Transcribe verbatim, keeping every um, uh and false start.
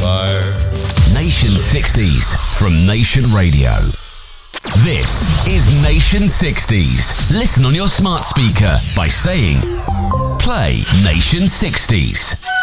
fire. Nation sixties from Nation Radio. This is Nation sixties. Listen on your smart speaker by saying, play Nation sixties.